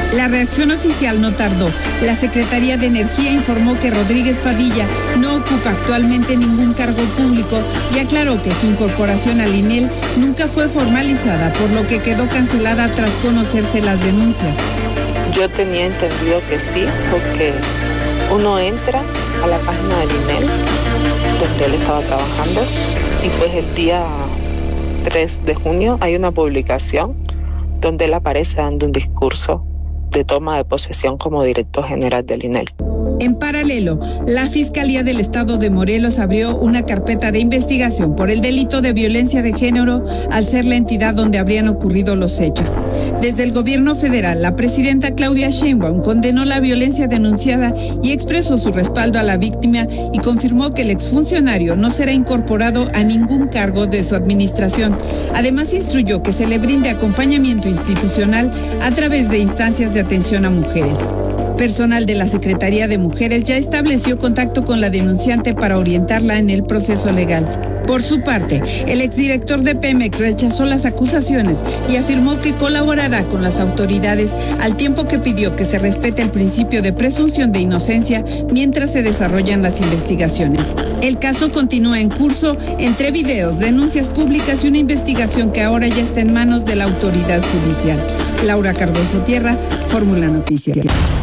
La reacción oficial no tardó. La Secretaría de Energía informó que Rodríguez Padilla no ocupa actualmente ningún cargo público y aclaró que su incorporación al INEL nunca fue formalizada, por lo que quedó cancelada tras conocerse las denuncias. Yo tenía entendido que sí, porque uno entra a la página del INEL, donde él estaba trabajando, y pues el día 3 de junio hay una publicación donde él aparece dando un discurso de toma de posesión como director general del INEL. En paralelo, la Fiscalía del Estado de Morelos abrió una carpeta de investigación por el delito de violencia de género, al ser la entidad donde habrían ocurrido los hechos. Desde el gobierno federal, la presidenta Claudia Sheinbaum condenó la violencia denunciada y expresó su respaldo a la víctima y confirmó que el exfuncionario no será incorporado a ningún cargo de su administración. Además, instruyó que se le brinde acompañamiento institucional a través de instancias de atención a mujeres. Personal de la Secretaría de Mujeres ya estableció contacto con la denunciante para orientarla en el proceso legal. Por su parte, el exdirector de Pemex rechazó las acusaciones y afirmó que colaborará con las autoridades, al tiempo que pidió que se respete el principio de presunción de inocencia mientras se desarrollan las investigaciones. El caso continúa en curso entre videos, denuncias públicas y una investigación que ahora ya está en manos de la autoridad judicial. Laura Cardoso Tierra, Fórmula Noticias.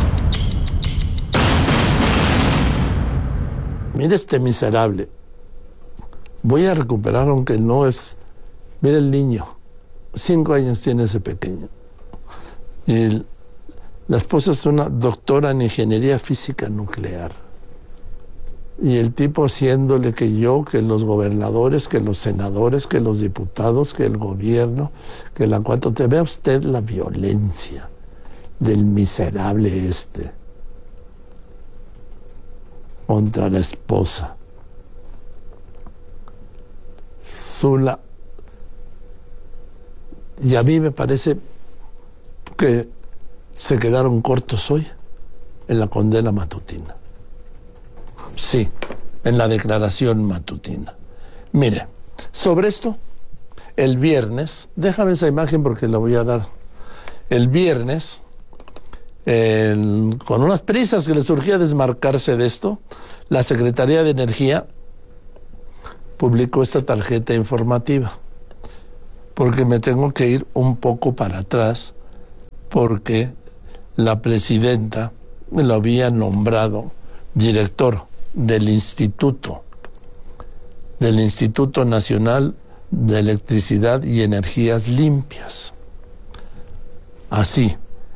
Mira este miserable. Voy a recuperar, aunque no es... Mira el niño. 5 años tiene ese pequeño. Y la esposa es una doctora en ingeniería física nuclear. Y el tipo haciéndole que los gobernadores, que los senadores, que los diputados, que el gobierno, que la 4T. Vea usted la violencia del miserable este contra la esposa. Y a mí me parece que se quedaron cortos hoy en la condena matutina. Sí, en la declaración matutina. Mire, sobre esto, el viernes, déjame esa imagen porque la voy a dar. El viernes, con unas prisas que le surgía desmarcarse de esto, la Secretaría de Energía publicó esta tarjeta informativa, porque me tengo que ir un poco para atrás, porque la presidenta lo había nombrado director del Instituto Nacional de Electricidad y Energías Limpias. Así.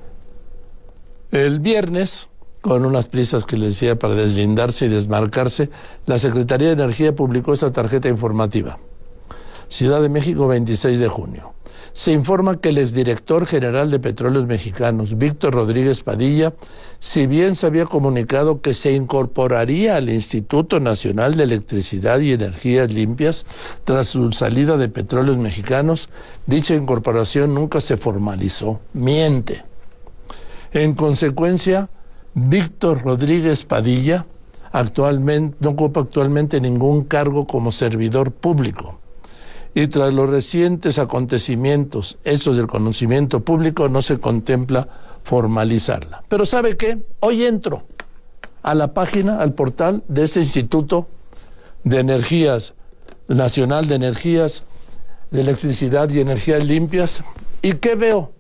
El viernes, con unas prisas que les decía para deslindarse y desmarcarse, la Secretaría de Energía publicó esta tarjeta informativa. Ciudad de México, 26 de junio. Se informa que el exdirector general de Petróleos Mexicanos, Víctor Rodríguez Padilla, si bien se había comunicado que se incorporaría al Instituto Nacional de Electricidad y Energías Limpias tras su salida de Petróleos Mexicanos, dicha incorporación nunca se formalizó. Miente. En consecuencia, Víctor Rodríguez Padilla no ocupa actualmente ningún cargo como servidor público. Y tras los recientes acontecimientos hechos del conocimiento público, no se contempla formalizarla. Pero ¿sabe qué? Hoy entro a la página, al portal de ese Instituto de Energías, Nacional de Energías, de Electricidad y Energías Limpias, ¿y qué veo?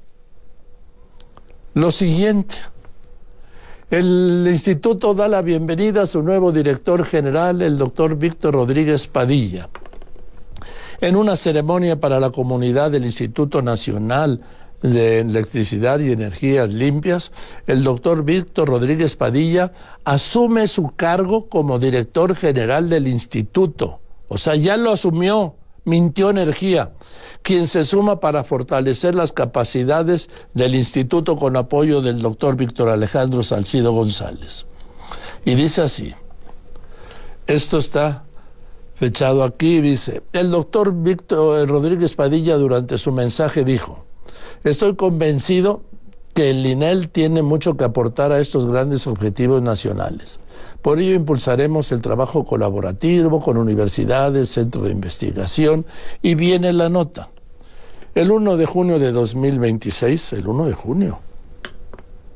Lo siguiente. El instituto da la bienvenida a su nuevo director general, el doctor Víctor Rodríguez Padilla. En una ceremonia para la comunidad del Instituto Nacional de Electricidad y Energías Limpias, el doctor Víctor Rodríguez Padilla asume su cargo como director general del instituto. O sea, ya lo asumió, mintió Energía, quien se suma para fortalecer las capacidades del instituto con apoyo del doctor Víctor Alejandro Salcido González. Y dice así, esto está fechado aquí, dice, el doctor Víctor Rodríguez Padilla durante su mensaje dijo, estoy convencido que el INEL tiene mucho que aportar a estos grandes objetivos nacionales. Por ello impulsaremos el trabajo colaborativo con universidades, centros de investigación, y viene la nota. El 1 de junio de 2026, el 1 de junio,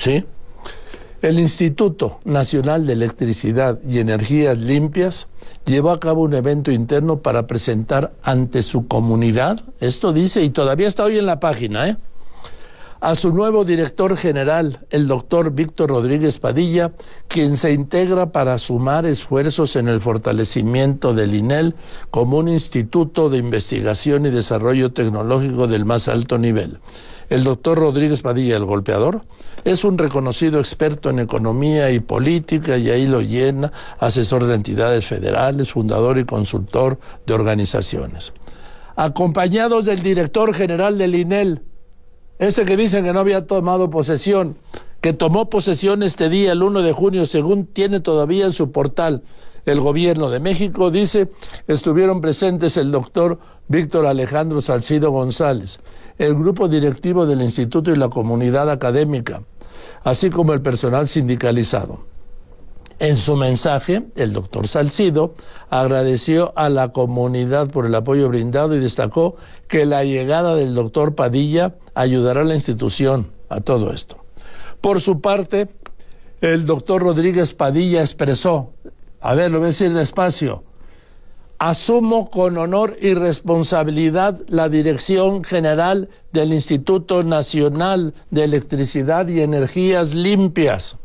¿sí? El Instituto Nacional de Electricidad y Energías Limpias llevó a cabo un evento interno para presentar ante su comunidad, esto dice, y todavía está hoy en la página, a su nuevo director general, el doctor Víctor Rodríguez Padilla, quien se integra para sumar esfuerzos en el fortalecimiento del INEL como un instituto de investigación y desarrollo tecnológico del más alto nivel. El doctor Rodríguez Padilla, el golpeador, es un reconocido experto en economía y política, y ahí lo llena, asesor de entidades federales, fundador y consultor de organizaciones. Acompañados del director general del INEL, ese que dicen que no había tomado posesión, que tomó posesión este día, el 1 de junio, según tiene todavía en su portal el Gobierno de México, dice, estuvieron presentes el doctor Víctor Alejandro Salcido González, el grupo directivo del instituto y la comunidad académica, así como el personal sindicalizado. En su mensaje, el doctor Salcido agradeció a la comunidad por el apoyo brindado y destacó que la llegada del doctor Padilla ayudará a la institución a todo esto. Por su parte, el doctor Rodríguez Padilla expresó, a ver, lo voy a decir despacio, asumo con honor y responsabilidad la dirección general del Instituto Nacional de Electricidad y Energías Limpias.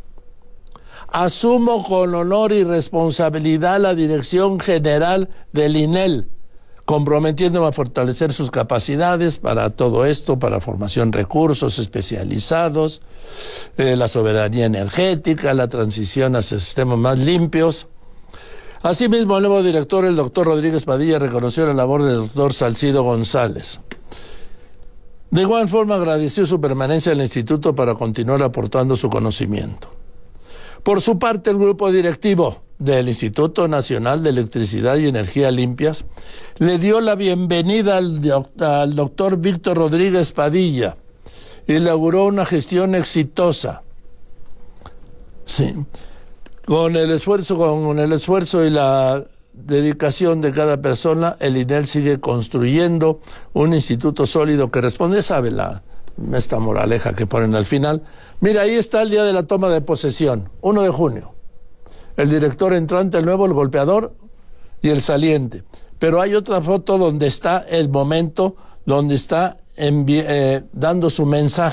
Asumo con honor y responsabilidad la dirección general del INEL, comprometiéndome a fortalecer sus capacidades para todo esto, para formación de recursos especializados, la soberanía energética, la transición hacia sistemas más limpios. Asimismo, el nuevo director, el doctor Rodríguez Padilla, reconoció la labor del doctor Salcido González. De igual forma, agradeció su permanencia en el instituto para continuar aportando su conocimiento. Por su parte, el grupo directivo del Instituto Nacional de Electricidad y Energías Limpias le dio la bienvenida al doctor Víctor Rodríguez Padilla y inauguró una gestión exitosa. Sí. Con el esfuerzo y la dedicación de cada persona, el INEL sigue construyendo un instituto sólido que responde, sabe esta moraleja que ponen al final. Mira, ahí está el día de la toma de posesión, 1 de junio. El director entrante, el nuevo, el golpeador y el saliente. Pero hay otra foto donde está el momento, donde está dando su mensaje.